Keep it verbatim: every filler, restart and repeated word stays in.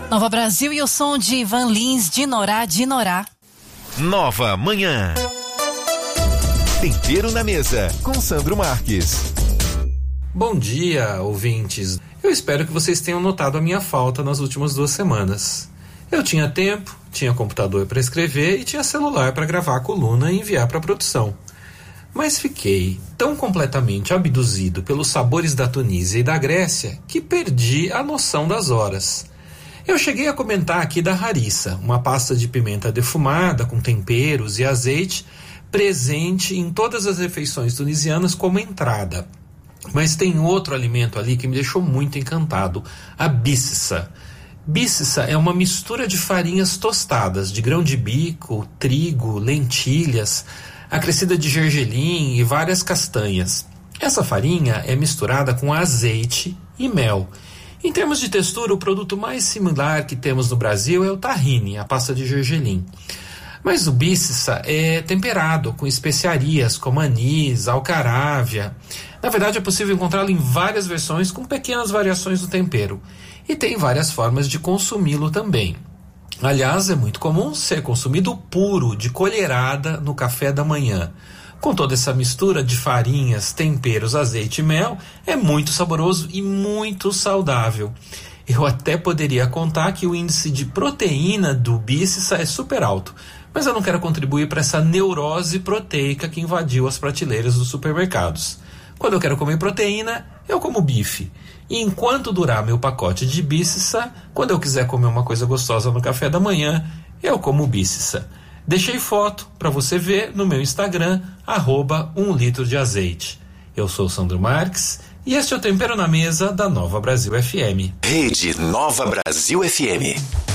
Nova Brasil e o som de Ivan Lins, de Norá, de Norá. Nova Manhã. Tempero na mesa, com Sandro Marques. Bom dia, ouvintes. Eu espero que vocês tenham notado a minha falta nas últimas duas semanas. Eu tinha tempo, tinha computador para escrever e tinha celular para gravar a coluna e enviar para a produção. Mas fiquei tão completamente abduzido pelos sabores da Tunísia e da Grécia que perdi a noção das horas. Eu cheguei a comentar aqui da harissa, uma pasta de pimenta defumada com temperos e azeite, presente em todas as refeições tunisianas como entrada. Mas tem outro alimento ali que me deixou muito encantado, a bississa. Bississa é uma mistura de farinhas tostadas, de grão de bico, trigo, lentilhas, acrescida de gergelim e várias castanhas. Essa farinha é misturada com azeite e mel. Em termos de textura, o produto mais similar que temos no Brasil é o tahine, a pasta de gergelim. Mas o bississa é temperado com especiarias como anis, alcarávia. Na verdade, é possível encontrá-lo em várias versões com pequenas variações do tempero. E tem várias formas de consumi-lo também. Aliás, é muito comum ser consumido puro, de colherada, no café da manhã. Com toda essa mistura de farinhas, temperos, azeite e mel, é muito saboroso e muito saudável. Eu até poderia contar que o índice de proteína do bississa é super alto, mas eu não quero contribuir para essa neurose proteica que invadiu as prateleiras dos supermercados. Quando eu quero comer proteína, eu como bife. E enquanto durar meu pacote de bississa, quando eu quiser comer uma coisa gostosa no café da manhã, eu como bississa. Deixei foto para você ver no meu Instagram, arroba um litro de azeite. Eu sou o Sandro Marques e este é o Tempero na Mesa da Nova Brasil F M. Rede Nova Brasil F M.